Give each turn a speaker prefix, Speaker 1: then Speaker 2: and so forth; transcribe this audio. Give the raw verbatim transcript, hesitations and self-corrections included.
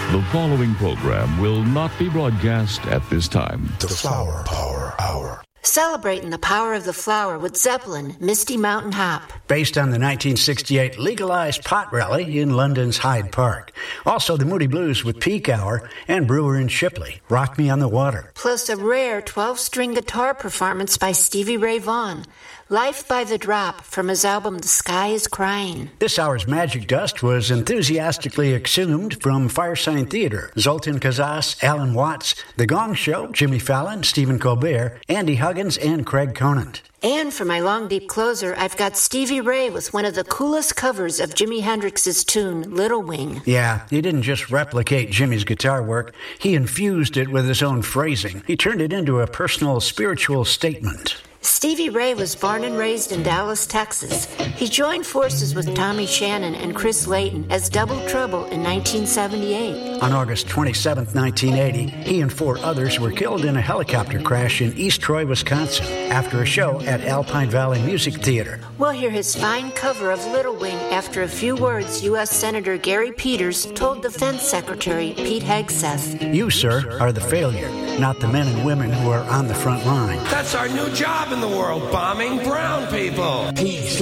Speaker 1: The following program will not be broadcast at this time.
Speaker 2: The Flower Power Hour.
Speaker 3: Celebrating the power of the flower with Zeppelin, Misty Mountain Hop.
Speaker 4: Based on the nineteen sixty-eight legalized pot rally in London's Hyde Park. Also the Moody Blues with Peak Hour and Brewer and Shipley, Rock Me on the Water.
Speaker 3: Plus a rare twelve-string guitar performance by Stevie Ray Vaughan. Life by the Drop from his album The Sky is Crying.
Speaker 4: This hour's Magic Dust was enthusiastically exhumed from Firesign Theater. Zoltan Kazas, Alan Watts, The Gong Show, Jimmy Fallon, Stephen Colbert, Andy Huggins, and Craig Conant.
Speaker 3: And for my long, deep closer, I've got Stevie Ray with one of the coolest covers of Jimi Hendrix's tune, Little Wing.
Speaker 4: Yeah, he didn't just replicate Jimmy's guitar work. He infused it with his own phrasing. He turned it into a personal, spiritual statement.
Speaker 3: Stevie Ray was born and raised in Dallas, Texas. He joined forces with Tommy Shannon and Chris Layton as Double Trouble in nineteen seventy-eight.
Speaker 4: On August twenty-seventh, nineteen eighty, he and four others were killed in a helicopter crash in East Troy, Wisconsin, after a show at Alpine Valley Music Theater.
Speaker 3: We'll hear his fine cover of Little Wing after a few words U S Senator Gary Peters told Defense Secretary Pete Hegseth.
Speaker 4: You, sir, are the failure, not the men and women who are on the front line.
Speaker 5: That's our new job in the world, bombing brown people.
Speaker 4: Peace.